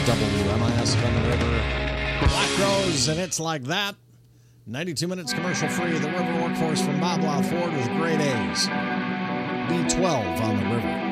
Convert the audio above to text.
WMIS on the River. Black Rose, and it's like that. 92 minutes commercial free. The River Workforce from Bob Law Ford with great A's. B12 on the River.